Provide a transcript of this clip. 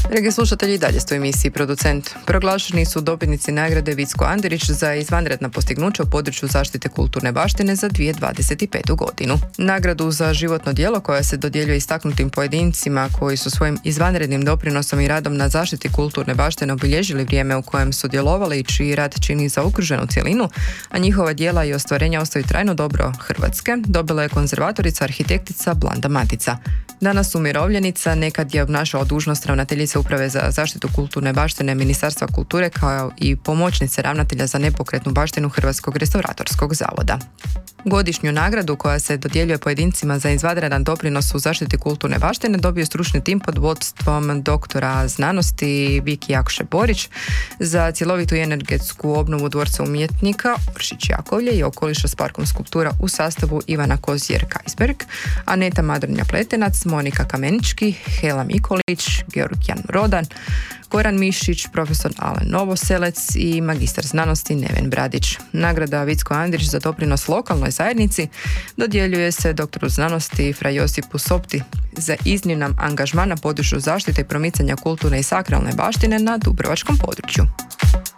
Dragi slušatelji, i dalje ste u emisiji Producent. Proglašeni su dobitnici nagrade Vicko Andrić za izvanredna postignuća u području zaštite kulturne baštine za 2025. godinu. Nagradu za životno djelo koja se dodjeljuje istaknutim pojedincima koji su svojim izvanrednim doprinosom i radom na zaštiti kulturne baštine obilježili vrijeme u kojem su djelovali i čiji rad čini zaokruženu cjelinu, a njihova djela i ostvarenja ostaju trajno dobro Hrvatske, dobila je konzervatorica arhitektica Blanda Matica. Danas umirovljenica, nekad je obnašala dužnost ravnateljice Uprave za zaštitu kulturne baštine Ministarstva kulture kao i pomoćnice ravnatelja za nepokretnu baštinu Hrvatskog restauratorskog zavoda. Godišnju nagradu koja se dodjeljuje pojedincima za izvanredan doprinos u zaštiti kulturne baštine dobio stručni tim pod vodstvom doktora znanosti Viki Jakuše Borić za cjelovitu i energetsku obnovu dvorca umjetnika Oršić Jakovlje i okoliša s parkom skulptura u sastavu Ivana Kozjer-Kajsberg, Aneta Madronja-Pletenac, Monika Kamenički, Hela Mikolić, Georg Jan Rodan, Goran Mišić, profesor Alen Novoselec i magistar znanosti Neven Bradić. Nagrada Vicko Andrić za doprinos lokalnoj zajednici dodjeljuje se doktoru znanosti Fra Josipu Sopti za izniman angažman na području zaštite i promicanja kulturne i sakralne baštine na dubrovačkom području.